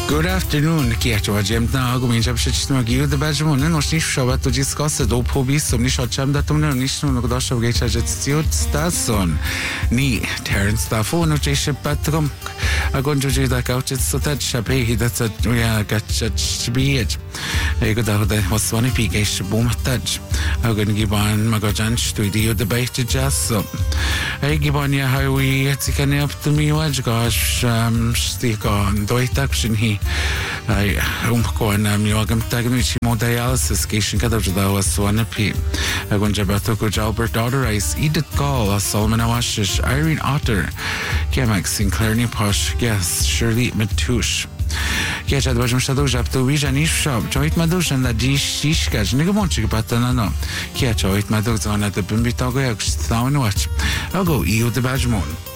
Good afternoon, Kiacho Jemna, Guminjab Shitma, you the Bajamon, and Oshnisha to discuss the Opobi, Somnisha Cham that Nishno Godasha Gacha Jetsuit Stason, Ni, Terence Staffo, no Jesha Patrum. I'm going to do that couch, so that Shape, that's a Gachat Beach. I got out that was one piece, boom touch. I'm going to give on Magajanch to the bait to just so. I give on ya how we can help to me, watch gosh, stick on, do it action he. I umkon miogam tagnichi mo dialysis cation kada was one p. I went jabato ko Albert Otter Ice Edith Gall, Solomon Awashish, Irene Otter, Gemax Sinclair Posh, yes, Shirley Matush. Kiech had bajum shadow jab to Wijanish shop, joint madush and the dish catch, Nigamonchi Patanano. Kiech, joint madush on at the Bimbitogo, down watch. I'll go, you the Bajmon.